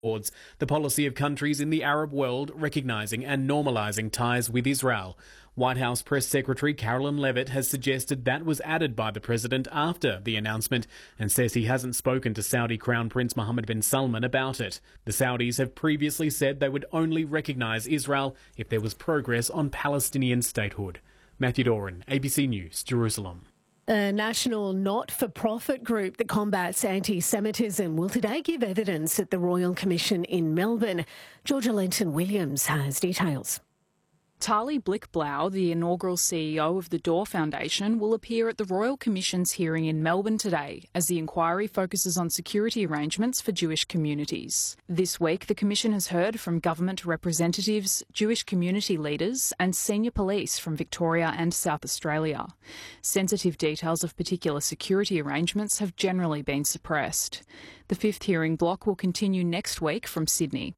towards the policy of countries in the Arab world recognising and normalising ties with Israel. White House Press Secretary Carolyn Levitt has suggested that was added by the president after the announcement and says he hasn't spoken to Saudi Crown Prince Mohammed bin Salman about it. The Saudis have previously said they would only recognise Israel if there was progress on Palestinian statehood. Matthew Doran, ABC News, Jerusalem. A national not-for-profit group that combats anti-Semitism will today give evidence at the Royal Commission in Melbourne. Georgia Lenton-Williams has details. Tali Blickblau, the inaugural CEO of the Door Foundation, will appear at the Royal Commission's hearing in Melbourne today as the inquiry focuses on security arrangements for Jewish communities. This week, the Commission has heard from government representatives, Jewish community leaders and senior police from Victoria and South Australia. Sensitive details of particular security arrangements have generally been suppressed. The fifth hearing block will continue next week from Sydney.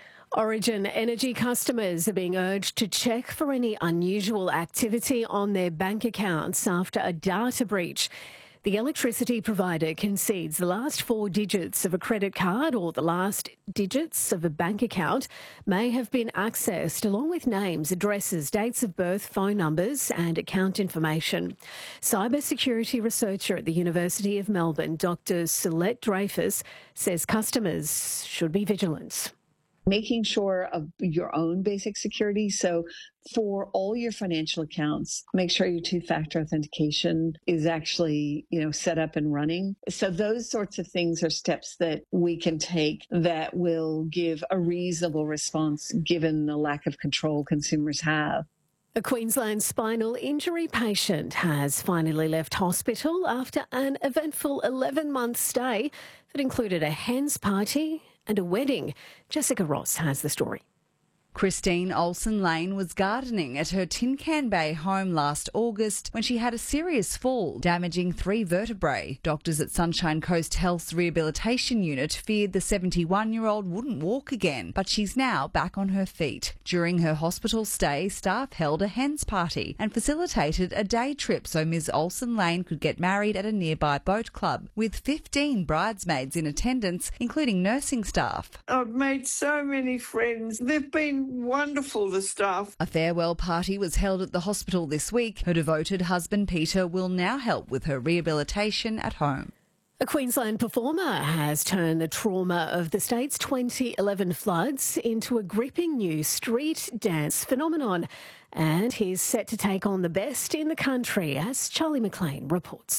Origin Energy customers are being urged to check for any unusual activity on their bank accounts after a data breach. The electricity provider concedes the last 4 digits of a credit card or the last digits of a bank account may have been accessed, along with names, addresses, dates of birth, phone numbers and account information. Cybersecurity researcher at the University of Melbourne, Dr. Celeste Dreyfus, says customers should be vigilant. Making sure of your own basic security. So for all your financial accounts, make sure your 2-factor authentication is actually, set up and running. So those sorts of things are steps that we can take that will give a reasonable response given the lack of control consumers have. A Queensland spinal injury patient has finally left hospital after an eventful 11-month stay that included a hen's party and a wedding. Jessica Ross has the story. Christine Olsen Lane was gardening at her Tin Can Bay home last August when she had a serious fall, damaging 3 vertebrae. Doctors at Sunshine Coast Health's rehabilitation unit feared the 71-year-old wouldn't walk again, but she's now back on her feet. During her hospital stay, staff held a hen's party and facilitated a day trip so Ms Olsen Lane could get married at a nearby boat club, with 15 bridesmaids in attendance, including nursing staff. I've made so many friends. They've been wonderful, the staff. A farewell party was held at the hospital this week. Her devoted husband Peter will now help with her rehabilitation at home. A Queensland performer has turned the trauma of the state's 2011 floods into a gripping new street dance phenomenon, and he's set to take on the best in the country, as Charlie McLean reports.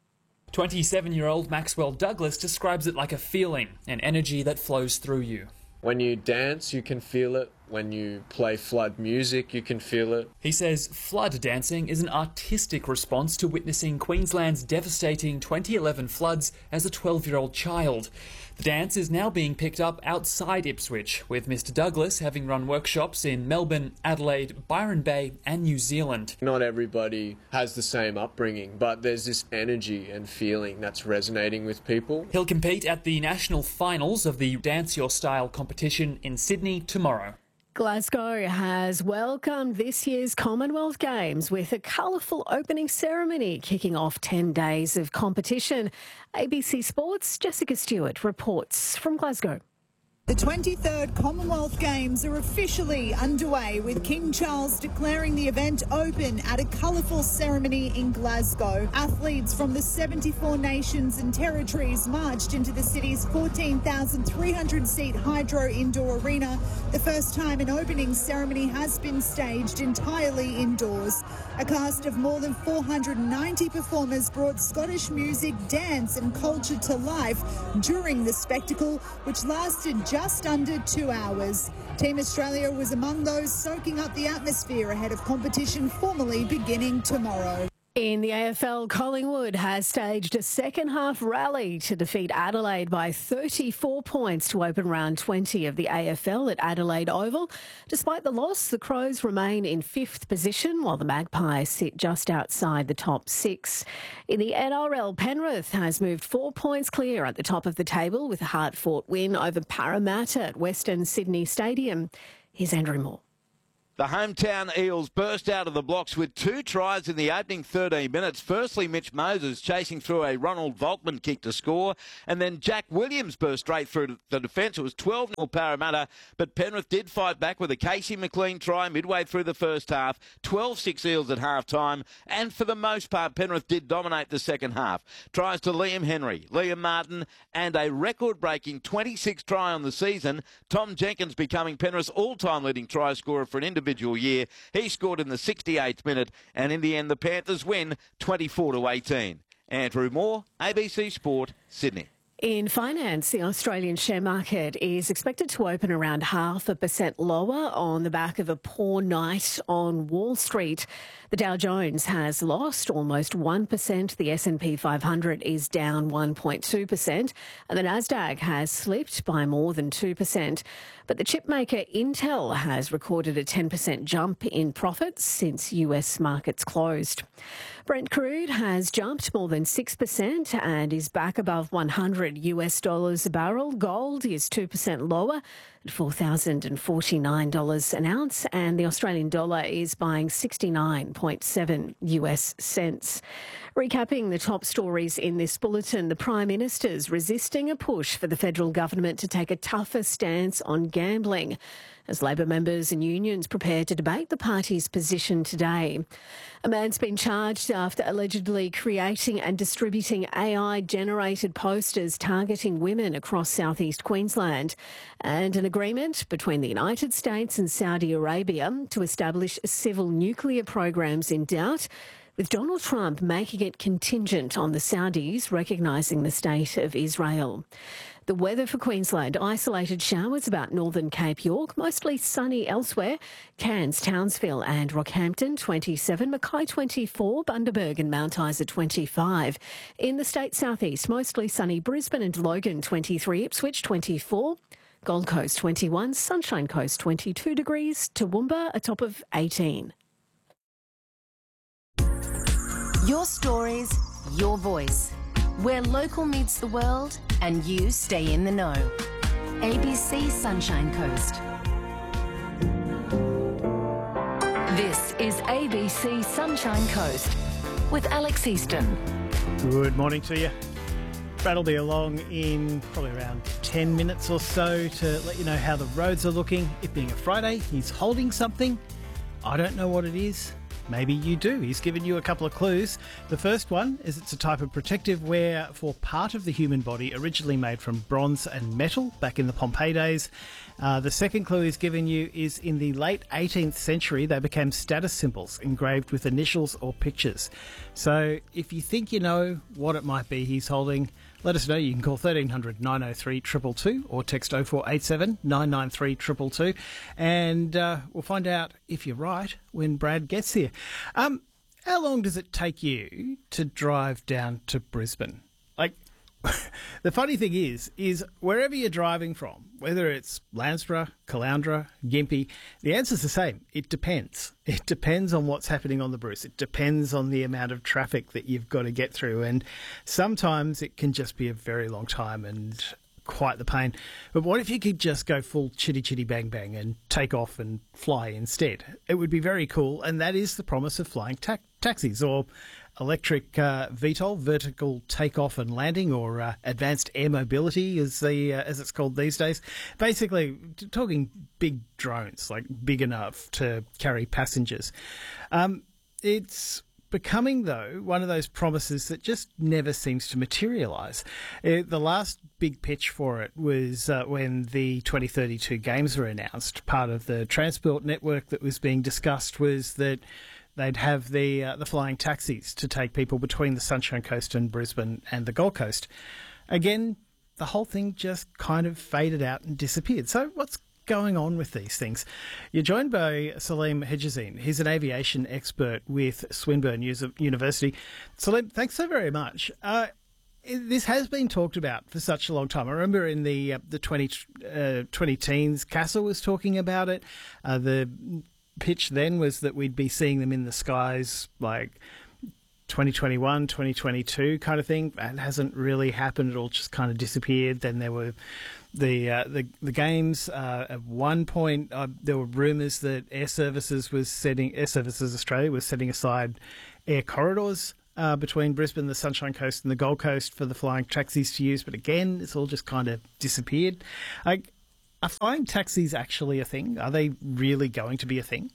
27-year-old Maxwell Douglas describes it like a feeling, an energy that flows through you. When you dance, you can feel it. When you play flood music, you can feel it. He says flood dancing is an artistic response to witnessing Queensland's devastating 2011 floods as a 12-year-old child. The dance is now being picked up outside Ipswich, with Mr Douglas having run workshops in Melbourne, Adelaide, Byron Bay and New Zealand. Not everybody has the same upbringing, but there's this energy and feeling that's resonating with people. He'll compete at the national finals of the Dance Your Style competition in Sydney tomorrow. Glasgow has welcomed this year's Commonwealth Games with a colourful opening ceremony kicking off 10 days of competition. ABC Sports' Jessica Stewart reports from Glasgow. The 23rd Commonwealth Games are officially underway, with King Charles declaring the event open at a colourful ceremony in Glasgow. Athletes from the 74 nations and territories marched into the city's 14,300-seat Hydro Indoor Arena. The first time an opening ceremony has been staged entirely indoors. A cast of more than 490 performers brought Scottish music, dance and culture to life during the spectacle, which lasted just under 2 hours. Team Australia was among those soaking up the atmosphere ahead of competition formally beginning tomorrow. In the AFL, Collingwood has staged a second-half rally to defeat Adelaide by 34 points to open round 20 of the AFL at Adelaide Oval. Despite the loss, the Crows remain in 5th position, while the Magpies sit just outside the top 6. In the NRL, Penrith has moved 4 points clear at the top of the table with a hard-fought win over Parramatta at Western Sydney Stadium. Here's Andrew Moore. The hometown Eels burst out of the blocks with 2 tries in the opening 13 minutes. Firstly, Mitch Moses chasing through a Ronald Volkman kick to score, and then Jack Williams burst straight through the defence. It was 12-0 Parramatta, but Penrith did fight back with a Casey McLean try midway through the first half, 12-6 Eels at half-time, and for the most part, Penrith did dominate the second half. Tries to Liam Henry, Liam Martin, and a record-breaking 26th try on the season. Tom Jenkins becoming Penrith's all-time leading try scorer for an individual year. He scored in the 68th minute, and in the end, the Panthers win 24-18. Andrew Moore, ABC Sport, Sydney. In finance, the Australian share market is expected to open around 0.5% lower on the back of a poor night on Wall Street. The Dow Jones has lost almost 1%. The S&P 500 is down 1.2%. And the Nasdaq has slipped by more than 2%. But the chipmaker Intel has recorded a 10% jump in profits since US markets closed. Brent crude has jumped more than 6% and is back above $100 a barrel. Gold is 2% lower at $4,049 an ounce, and the Australian dollar is buying 69.7 US cents. Recapping the top stories in this bulletin, the Prime Minister's resisting a push for the federal government to take a tougher stance on gambling as Labor members and unions prepare to debate the party's position today. A man's been charged after allegedly creating and distributing AI-generated posters targeting women across southeast Queensland, and an agreement between the United States and Saudi Arabia to establish civil nuclear programs in doubt, with Donald Trump making it contingent on the Saudis recognising the state of Israel. The weather for Queensland: isolated showers about northern Cape York, mostly sunny elsewhere. Cairns, Townsville and Rockhampton 27, Mackay 24, Bundaberg and Mount Isa 25. In the state southeast, mostly sunny Brisbane and Logan 23, Ipswich 24. Gold Coast 21, Sunshine Coast 22 degrees, Toowoomba a top of 18. Your stories, your voice. Where local meets the world and you stay in the know. ABC Sunshine Coast. This is ABC Sunshine Coast with Alex Easton. Good morning to you. Brad will be along in probably around 10 minutes or so to let you know how the roads are looking. It being a Friday, he's holding something. I don't know what it is. Maybe you do. He's given you a couple of clues. The first one is it's a type of protective wear for part of the human body, originally made from bronze and metal back in the Pompeii days. The second clue he's given you is in the late 18th century, they became status symbols engraved with initials or pictures. So if you think you know what it might be he's holding, let us know. You can call 1300 903 222 or text 0487 993 222, and we'll find out if you're right when Brad gets here. How long does it take you to drive down to Brisbane? Like, the funny thing is wherever you're driving from, whether it's Landsborough, Caloundra, Gympie, the answer's the same. It depends. It depends on what's happening on the Bruce. It depends on the amount of traffic that you've got to get through. And sometimes it can just be a very long time and quite the pain. But what if you could just go full chitty chitty bang bang and take off and fly instead? It would be very cool. And that is the promise of flying taxis, or electric VTOL, vertical takeoff and landing, or advanced air mobility as it's called these days. Basically, talking big drones, like big enough to carry passengers. It's becoming, though, one of those promises that just never seems to materialise. The last big pitch for it was when the 2032 games were announced. Part of the transport network that was being discussed was that they'd have the flying taxis to take people between the Sunshine Coast and Brisbane and the Gold Coast. Again, the whole thing just kind of faded out and disappeared. So what's going on with these things? You're joined by Salim Hejazin. He's an aviation expert with Swinburne University. Salim, thanks so very much. This has been talked about for such a long time. I remember in the 20 teens, CASA was talking about it. The pitch then was that we'd be seeing them in the skies like 2021, 2022 kind of thing. That hasn't really happened. It all just kind of disappeared. Then there were the games. At one point, there were rumours that Air Services Australia was setting aside air corridors between Brisbane, the Sunshine Coast and the Gold Coast for the flying taxis to use. But again, it's all just kind of disappeared. Are flying taxis actually a thing? Are they really going to be a thing?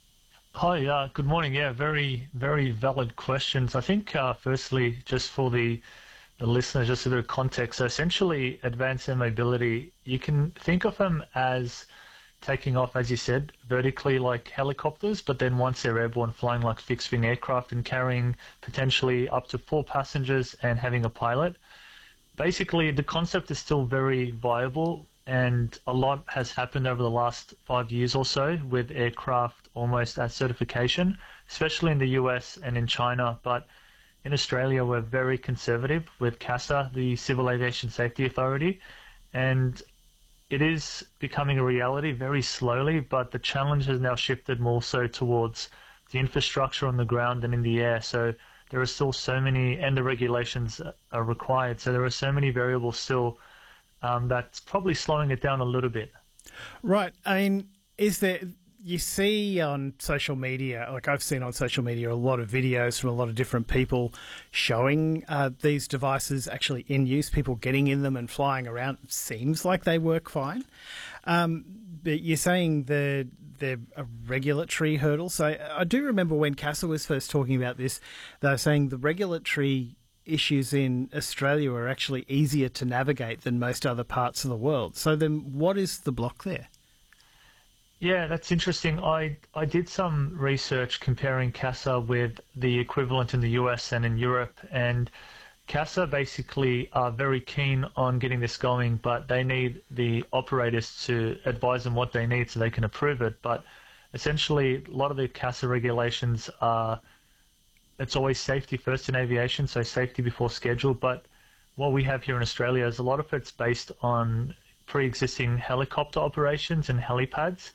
Hi, good morning. Yeah, very, very valid questions. I think, firstly, just for the listeners, just a bit of context. So essentially, advanced air mobility, you can think of them as taking off, as you said, vertically like helicopters, but then once they're airborne, flying like fixed-wing aircraft and carrying potentially up to 4 passengers and having a pilot. Basically, the concept is still very viable, and a lot has happened over the last 5 years or so with aircraft almost at certification, especially in the US and in China. But in Australia, we're very conservative with CASA, the Civil Aviation Safety Authority, and it is becoming a reality very slowly, but the challenge has now shifted more so towards the infrastructure on the ground and in the air. So there are still so many, and the regulations are required. So there are so many variables still that's probably slowing it down a little bit. Right. I mean, you see on social media, like I've seen on social media, a lot of videos from a lot of different people showing these devices actually in use, people getting in them and flying around. It seems like they work fine. But you're saying they're a regulatory hurdle. So I do remember when CASA was first talking about this, they were saying the regulatory issues in Australia are actually easier to navigate than most other parts of the world. So then what is the block there? Yeah, that's interesting. I did some research comparing CASA with the equivalent in the US and in Europe, and CASA basically are very keen on getting this going, but they need the operators to advise them what they need so they can approve it. But essentially, a lot of the CASA regulations are, it's always safety first in aviation, so safety before schedule. But what we have here in Australia is a lot of it's based on pre-existing helicopter operations and helipads.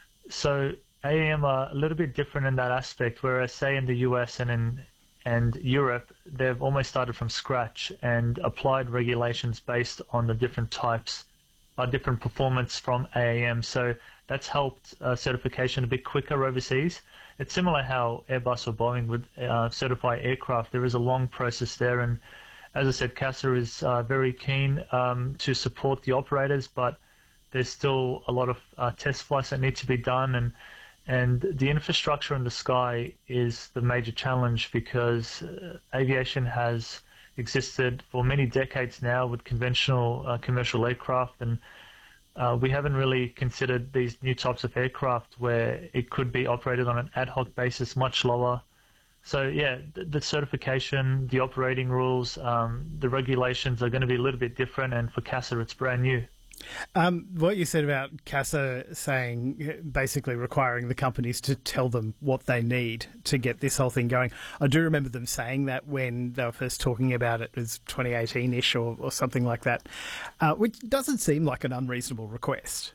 So AAM are a little bit different in that aspect, whereas say in the US and Europe, they've almost started from scratch and applied regulations based on the different types, different performance from AAM. So that's helped certification a bit quicker overseas. It's similar how Airbus or Boeing would certify aircraft. There is a long process there, and as I said, CASA is very keen to support the operators, but there's still a lot of test flights that need to be done, and the infrastructure in the sky is the major challenge because aviation has existed for many decades now with conventional commercial aircraft, and we haven't really considered these new types of aircraft where it could be operated on an ad hoc basis, much lower. So yeah, the certification, the operating rules, the regulations are going to be a little bit different, and for CASA it's brand new. What you said about CASA saying, basically requiring the companies to tell them what they need to get this whole thing going. I do remember them saying that when they were first talking about it. It was 2018-ish or something like that, which doesn't seem like an unreasonable request.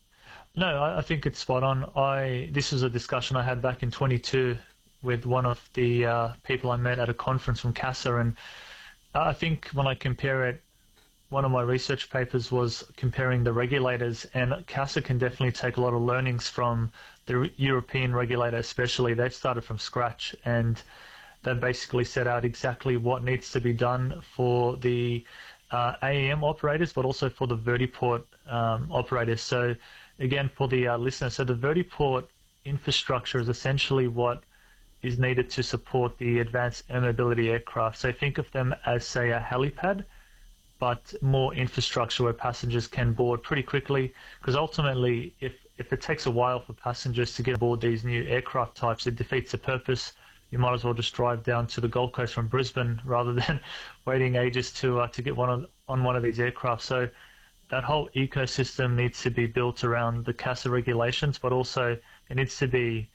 No, I think it's spot on. This was a discussion I had back in 22 with one of the people I met at a conference from CASA, and I think when I compare it, one of my research papers was comparing the regulators, and CASA can definitely take a lot of learnings from the European regulator especially. They've started from scratch, and they've basically set out exactly what needs to be done for the AAM operators, but also for the vertiport operators. So again, for the listeners, so the vertiport infrastructure is essentially what is needed to support the advanced air mobility aircraft. So think of them as, say, a helipad, but more infrastructure where passengers can board pretty quickly, because ultimately if it takes a while for passengers to get aboard these new aircraft types, it defeats the purpose. You might as well just drive down to the Gold Coast from Brisbane rather than waiting ages to get on one of these aircraft. So that whole ecosystem needs to be built around the CASA regulations, but also it needs to be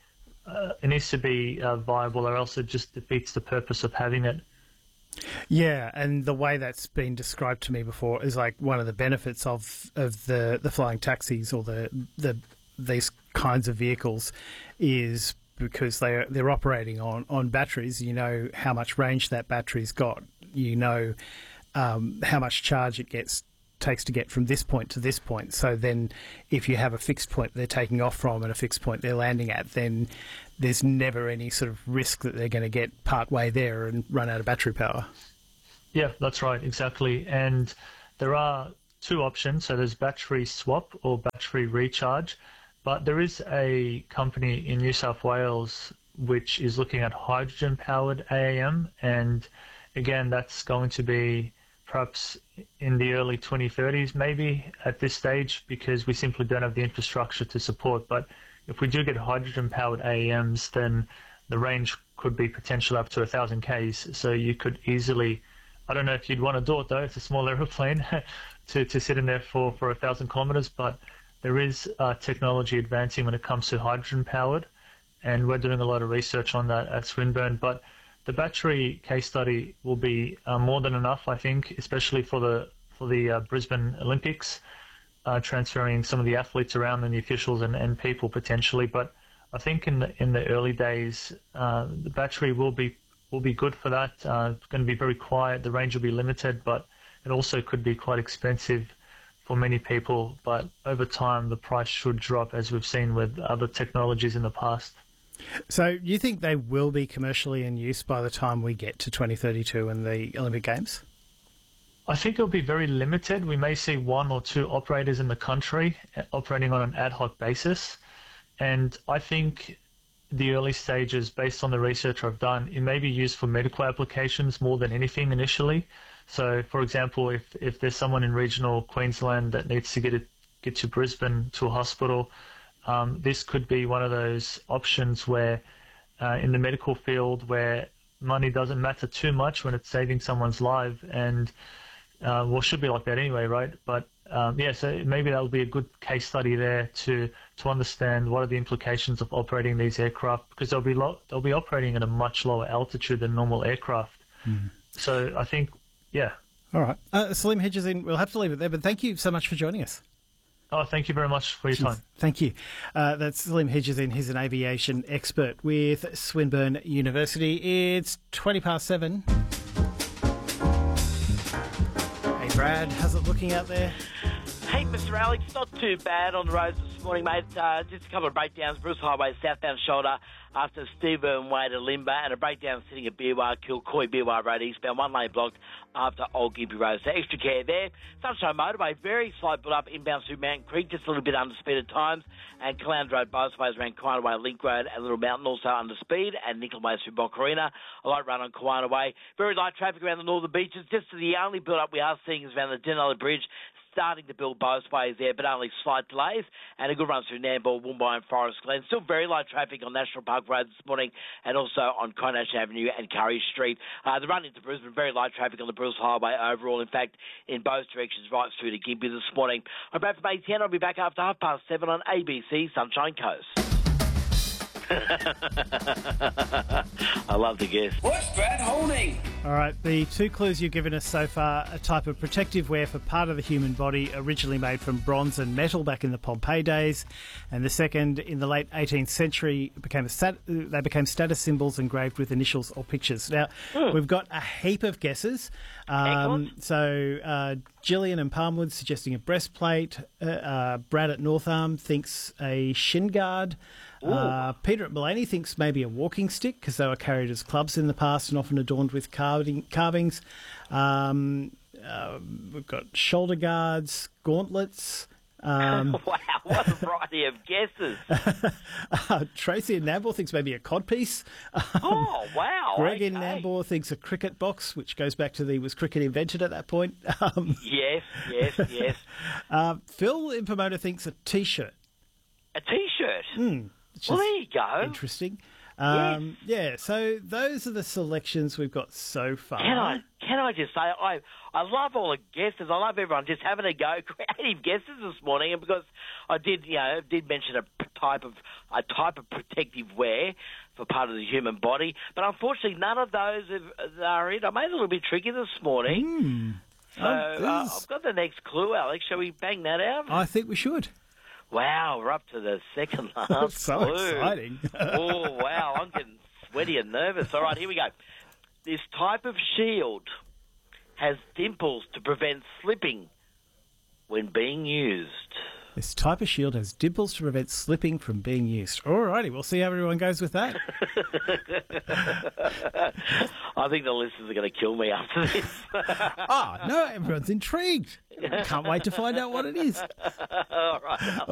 viable, or else it just defeats the purpose of having it. Yeah, and the way that's been described to me before is like one of the benefits of the flying taxis or these kinds of vehicles is because they're operating on batteries. You know how much range that battery's got. You know how much charge it takes to get from this point to this point. So then if you have a fixed point they're taking off from and a fixed point they're landing at, then there's never any sort of risk that they're going to get part way there and run out of battery power. Yeah, that's right, exactly. And there are two options. So there's battery swap or battery recharge, but there is a company in New South Wales which is looking at hydrogen-powered AAM, and again, that's going to be perhaps in the early 2030s maybe at this stage, because we simply don't have the infrastructure to support. But if we do get hydrogen-powered AAMs, then the range could be potentially up to 1,000 Ks. So you could easily, I don't know if you'd want to do it though, it's a small aeroplane to sit in there for 1,000 kilometres, but there is technology advancing when it comes to hydrogen-powered, and we're doing a lot of research on that at Swinburne. But the battery case study will be more than enough, I think, especially for the Brisbane Olympics, transferring some of the athletes around and the officials and people potentially. But I think in the early days, the battery will be good for that. It's going to be very quiet. The range will be limited, but it also could be quite expensive for many people. But over time, the price should drop, as we've seen with other technologies in the past. So you think they will be commercially in use by the time we get to 2032 and the Olympic Games? I think it'll be very limited. We may see one or two operators in the country operating on an ad hoc basis. And I think the early stages, based on the research I've done, it may be used for medical applications more than anything initially. So, for example, if there's someone in regional Queensland that needs to get to Brisbane to a hospital, this could be one of those options where in the medical field where money doesn't matter too much when it's saving someone's life, and well, it should be like that anyway, right? But so maybe that'll be a good case study there to understand what are the implications of operating these aircraft, because they'll be operating at a much lower altitude than normal aircraft. So I think, yeah. All right. Salim Hedges, we'll have to leave it there, but thank you so much for joining us. Oh, thank you very much for your time. Thank you. That's Salim Hedges. He's an aviation expert with Swinburne University. It's 7:20. Hey, Brad, how's it looking out there? Hey, Mr. Alex, not too bad on the roads this morning, mate. Just a couple of breakdowns. Bruce Highway, southbound shoulder after Stephen Way to Limber, and a breakdown sitting at Beerwah, Kilcoy, Beerwah Road eastbound, one lane blocked after Old Gimpy Road. So extra care there. Sunshine Motorway, very slight build up inbound through Mountain Creek, just a little bit under speed at times, and Caloundra Road, Bothways around Kiwana Way, Link Road, and Little Mountain also under speed, and Nickel Way through Bocarina. A light run on Kiwana Way. Very light traffic around the northern beaches. Just the only build up we are seeing is around the Denali Bridge, starting to build both ways there, but only slight delays, and a good run through Nambour, Woombai and Forest Glen. Still very light traffic on National Park Road this morning, and also on Coronation Avenue and Curry Street. The run into Brisbane, very light traffic on the Bruce Highway overall, in fact, in both directions, right through to Gympie this morning. I'm Brad from ATN. I'll be back after 7:30 on ABC Sunshine Coast. I love the guess. What's Brad holding? All right, the two clues you've given us so far: a type of protective wear for part of the human body originally made from bronze and metal back in the Pompeii days, and the second, in the late 18th century, they became status symbols engraved with initials or pictures. Now, we've got a heap of guesses. So Gillian and Palmwood suggesting a breastplate. Brad at North Arm thinks a shin guard. Peter at Mullaney thinks maybe a walking stick, because they were carried as clubs in the past and often adorned with carvings. We've got shoulder guards, gauntlets. Wow, what a variety of guesses. Tracy in Nambour thinks maybe a codpiece. Oh, wow. Greg in Nambour thinks a cricket box, which goes back to was cricket invented at that point? Yes. Phil in Pomona thinks a T-shirt. A T-shirt? Well, there you go. Interesting. Yes. Yeah, so those are the selections we've got so far. Can I just say, I love all the guesses. I love everyone just having a go, creative guesses this morning, and because I did mention a type of protective wear for part of the human body, but unfortunately none of those are it. I made it a little bit tricky this morning. So I've got the next clue, Alex. Shall we bang that out? I think we should. Wow, we're up to the second last That's so clue. exciting. Oh, wow, I'm getting sweaty and nervous. All right, here we go. This type of shield has dimples to prevent slipping when being used. This type of shield has dimples to prevent slipping from being used. All righty, we'll see how everyone goes with that. I think the listeners are going to kill me after this. No, everyone's intrigued. Can't wait to find out what it is. All right.